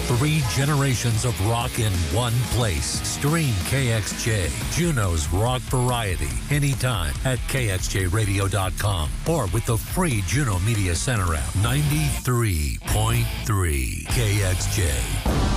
3 generations of rock in one place. Stream KXJ, Juneau's rock variety, anytime at KXJRadio.com or with the free Juneau Media Center app. 93.3 KXJ.